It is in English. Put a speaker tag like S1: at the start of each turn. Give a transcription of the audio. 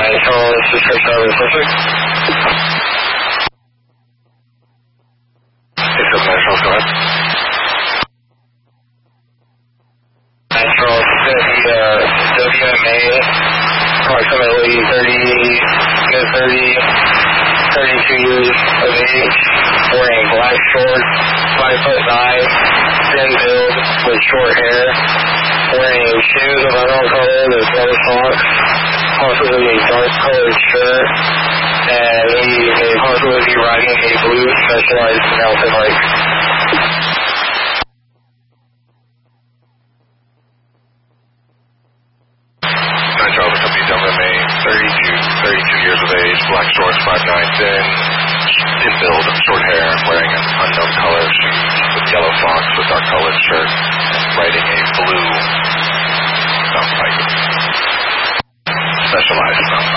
S1: Charles, description of the subject. 679 Charles, go ahead. Charles, WMA, approximately 32 years of age, wearing black shorts, 5'9", thin build with short hair, wearing shoes of unknown color with leather socks, possibly a dark colored shirt, and he may possibly be riding a blue Specialized mountain bike. Charles, company WMA, 32 years of age, black shorts, 5'9", thin build, short hair, wearing an unknown color shoes with yellow socks with dark colored shirt, riding a blue mountain bike. Specialized mountain